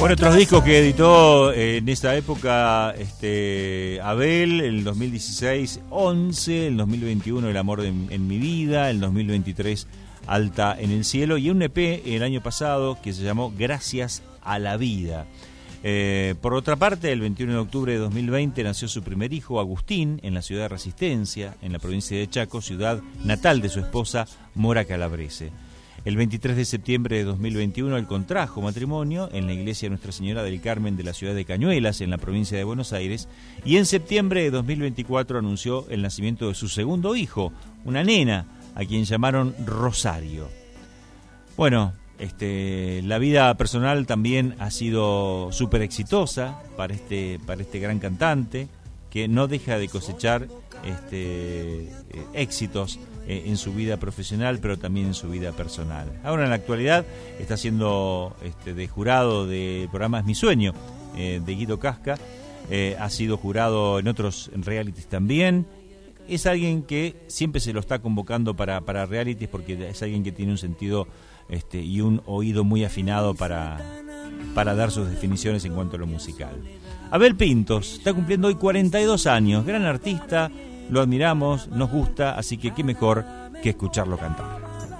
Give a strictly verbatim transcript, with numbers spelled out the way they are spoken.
Bueno, otros discos que editó en esa época este, Abel, el dos mil dieciséis, once, el dos mil veintiuno, El amor de, en mi vida, el dos mil veintitrés, Alta en el cielo, y un E P el año pasado que se llamó Gracias a la vida. Eh, por otra parte, el veintiuno de octubre de dos mil veinte nació su primer hijo, Agustín, en la ciudad de Resistencia, en la provincia de Chaco, ciudad natal de su esposa, Mora Calabrese. El veintitrés de septiembre de dos mil veintiuno él contrajo matrimonio en la iglesia Nuestra Señora del Carmen de la ciudad de Cañuelas, en la provincia de Buenos Aires, y en septiembre de dos mil veinticuatro anunció el nacimiento de su segundo hijo, una nena, a quien llamaron Rosario. Bueno, este, la vida personal también ha sido súper exitosa para este, para este gran cantante, que no deja de cosechar este, eh, éxitos eh, en su vida profesional, pero también en su vida personal. Ahora, en la actualidad, está siendo este, de jurado del programa Es mi sueño, eh, de Guido Casca. Eh, ha sido jurado en otros realities también. Es alguien que siempre se lo está convocando para, para realities, porque es alguien que tiene un sentido este, y un oído muy afinado para, para dar sus definiciones en cuanto a lo musical. Abel Pintos está cumpliendo hoy cuarenta y dos años, gran artista, lo admiramos, nos gusta, así que qué mejor que escucharlo cantar.